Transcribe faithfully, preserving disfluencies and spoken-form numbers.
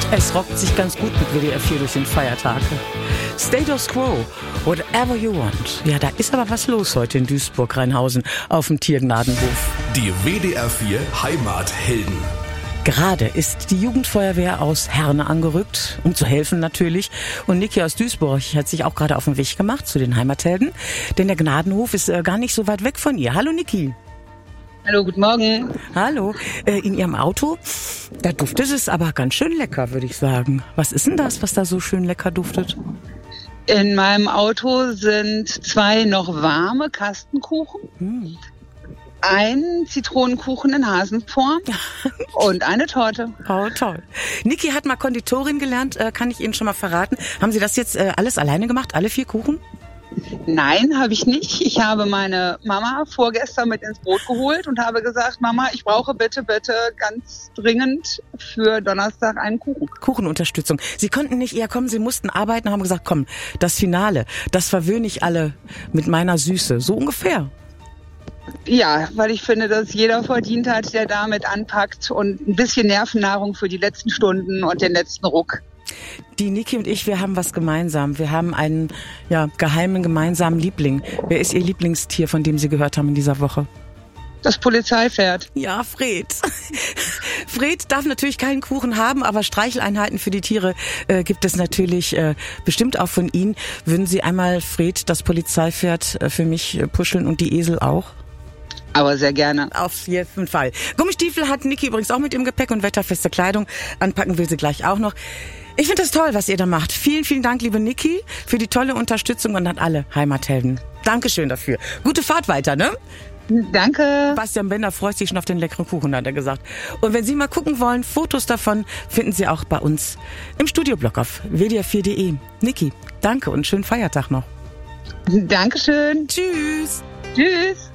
Es rockt sich ganz gut mit W D R vier durch den Feiertag. Status Quo, whatever you want. Ja, da ist aber was los heute in Duisburg-Rheinhausen auf dem Tiergnadenhof. Die W D R vier Heimathelden. Gerade ist die Jugendfeuerwehr aus Herne angerückt, um zu helfen natürlich. Und Niki aus Duisburg hat sich auch gerade auf den Weg gemacht zu den Heimathelden. Denn der Gnadenhof ist äh, gar nicht so weit weg von ihr. Hallo Niki. Hallo, guten Morgen. Hallo. Äh, in Ihrem Auto, da duftet es aber ganz schön lecker, würde ich sagen. Was ist denn das, was da so schön lecker duftet? In meinem Auto sind zwei noch warme Kastenkuchen, hm. ein Zitronenkuchen in Hasenform und eine Torte. Oh, toll. Niki hat mal Konditorin gelernt, äh, kann ich Ihnen schon mal verraten. Haben Sie das jetzt äh, alles alleine gemacht, alle vier Kuchen? Nein, habe ich nicht. Ich habe meine Mama vorgestern mit ins Boot geholt und habe gesagt, Mama, ich brauche bitte, bitte ganz dringend für Donnerstag einen Kuchen. Kuchenunterstützung. Sie konnten nicht eher kommen, Sie mussten arbeiten und haben gesagt, komm, das Finale, das verwöhne ich alle mit meiner Süße. So ungefähr. Ja, weil ich finde, dass jeder verdient hat, der damit anpackt und ein bisschen Nervennahrung für die letzten Stunden und den letzten Ruck. Die Niki und ich, wir haben was gemeinsam. Wir haben einen ja, geheimen gemeinsamen Liebling. Wer ist Ihr Lieblingstier, von dem Sie gehört haben in dieser Woche? Das Polizeipferd. Ja, Fred. Fred darf natürlich keinen Kuchen haben, aber Streicheleinheiten für die Tiere äh, gibt es natürlich äh, bestimmt auch von Ihnen. Würden Sie einmal Fred, das Polizeipferd, äh, für mich äh, puscheln und die Esel auch? Aber sehr gerne. Auf jeden Fall. Gummistiefel hat Niki übrigens auch mit im Gepäck und wetterfeste Kleidung. Anpacken will sie gleich auch noch. Ich finde das toll, was ihr da macht. Vielen, vielen Dank, liebe Niki, für die tolle Unterstützung und an alle Heimathelden. Dankeschön dafür. Gute Fahrt weiter, ne? Danke. Bastian Bender freut sich schon auf den leckeren Kuchen, hat er gesagt. Und wenn Sie mal gucken wollen, Fotos davon finden Sie auch bei uns im Studioblog auf w d r vier punkt d e. Niki, danke und schönen Feiertag noch. Dankeschön. Tschüss. Tschüss.